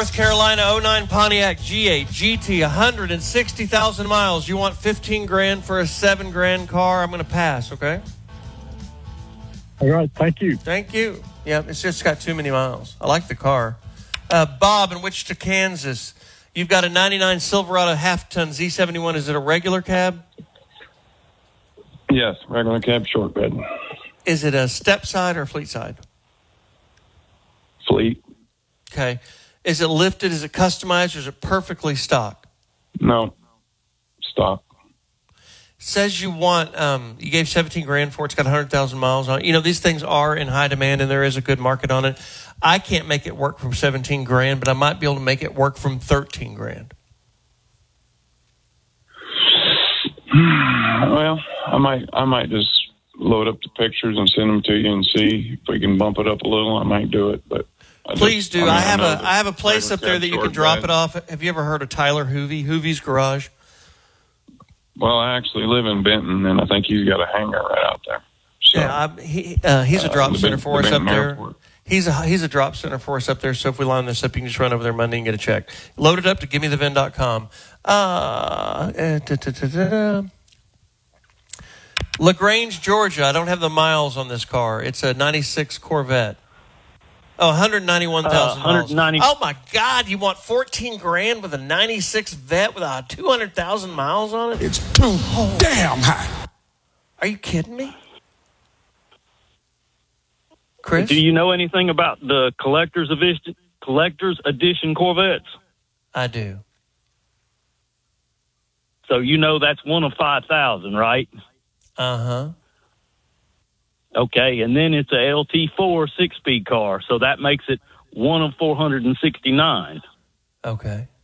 North Carolina 09 Pontiac G8 GT, 160,000 miles. You want 15 grand for a $7,000 car? I'm going to pass, okay? All right, thank you. Thank you. Yeah, it's just got too many miles. I like the car. Bob in Wichita, Kansas. You've got a 99 Silverado half-ton Z71. Is it a regular cab? Yes, regular cab, short bed. Is it a step side or fleet side? Fleet. Okay. Is it lifted? Is it customized? Or is it perfectly stock? No. Stock. Says you want, you gave 17 grand for it. It's got 100,000 miles on it. You know, these things are in high demand and there is a good market on it. I can't make it work from 17 grand, but I might be able to make it work from 13 grand. Well, I might just load up the pictures and send them to you and see if we can bump it up a little. I might do it, but please do. I have a place up there that you can drop it off. Have you ever heard of Tyler Hoovey? Hoovey's Garage? Well, I actually live in Benton, and I think he's got a hangar right out there. So, yeah, he's a drop center for us up there. Airport. He's a drop center for us up there, so if we line this up, you can just run over there Monday and get a check. Load it up to givemethevin.com. LaGrange, Georgia. I don't have the miles on this car. It's a 96 Corvette. Oh, 191,000 miles. Oh, my God. You want 14 grand with a 96 Vet with 200,000 miles on it? It's too damn high. Are you kidding me? Chris? Do you know anything about the collector's edition Corvettes? I do. So you know that's one of 5,000, right? Uh-huh. Okay, and then it's a LT4 six-speed car, so that makes it one of 469. Okay.